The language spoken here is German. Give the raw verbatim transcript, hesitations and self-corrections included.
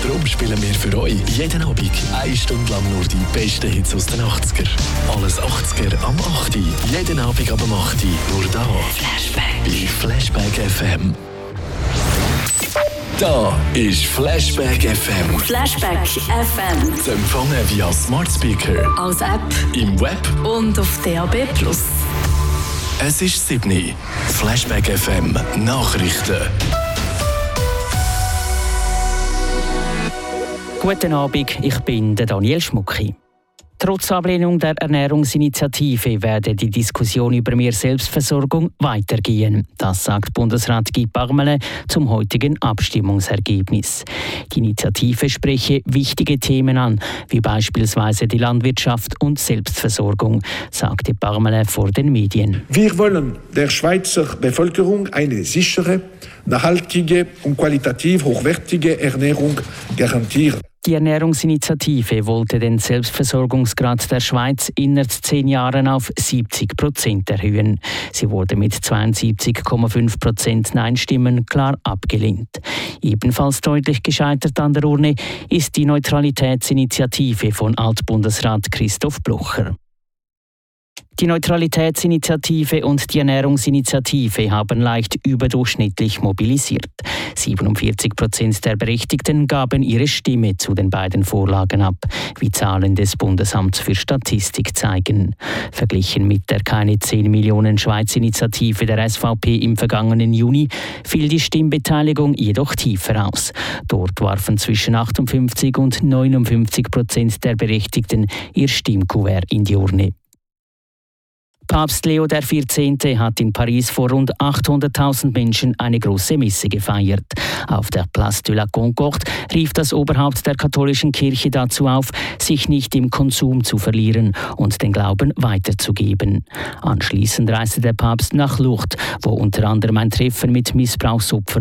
Darum spielen wir für euch jeden Abend eine Stunde lang nur die besten Hits aus den achtziger. Alles achtziger am acht Uhr. Jeden Abend ab dem acht Uhr. Nur da. Flashback. Bei Flashback F M. Da ist Flashback F M. Flashback F M. Zu empfangen via Smart Speaker, als App, im Web und auf D A B plus. Es ist sieben Uhr. Flashback F M Nachrichten. Guten Abend, ich bin der Daniel Schmucki. Trotz Ablehnung der Ernährungsinitiative werde die Diskussion über mehr Selbstversorgung weitergehen. Das sagt Bundesrat Guy Parmelin zum heutigen Abstimmungsergebnis. Die Initiative spreche wichtige Themen an, wie beispielsweise die Landwirtschaft und Selbstversorgung, sagte Parmelin vor den Medien. Wir wollen der Schweizer Bevölkerung eine sichere, nachhaltige und qualitativ hochwertige Ernährung garantieren. Die Ernährungsinitiative wollte den Selbstversorgungsgrad der Schweiz innerhalb zehn Jahren auf siebzig Prozent erhöhen. Sie wurde mit zweiundsiebzig Komma fünf Prozent Nein-Stimmen klar abgelehnt. Ebenfalls deutlich gescheitert an der Urne ist die Neutralitätsinitiative von Altbundesrat Christoph Blocher. Die Neutralitätsinitiative und die Ernährungsinitiative haben leicht überdurchschnittlich mobilisiert. siebenundvierzig Prozent der Berechtigten gaben ihre Stimme zu den beiden Vorlagen ab, wie Zahlen des Bundesamts für Statistik zeigen. Verglichen mit der keine zehn Millionen Schweiz-Initiative der S V P im vergangenen Juni fiel die Stimmbeteiligung jedoch tiefer aus. Dort warfen zwischen achtundfünfzig und neunundfünfzig Prozent der Berechtigten ihr Stimmkuvert in die Urne. Papst Leo der vierzehnte hat in Paris vor rund achthunderttausend Menschen eine große Messe gefeiert. Auf der Place de la Concorde rief das Oberhaupt der katholischen Kirche dazu auf, sich nicht im Konsum zu verlieren und den Glauben weiterzugeben. Anschließend reiste der Papst nach Lourdes, wo unter anderem ein Treffen mit Missbrauchsopfern